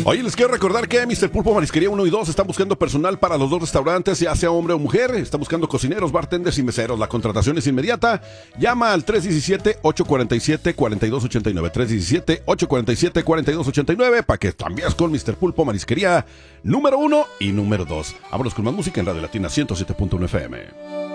Oye, les quiero recordar que Mr. Pulpo Marisquería 1 y 2 están buscando personal para los dos restaurantes, ya sea hombre o mujer. Están buscando cocineros, bartenders y meseros. La contratación es inmediata. Llama al 317-847-4289. 317-847-4289 para que cambies con Mr. Pulpo Marisquería número 1 y número 2. Vámonos con más música en Radio Latina 107.1 FM.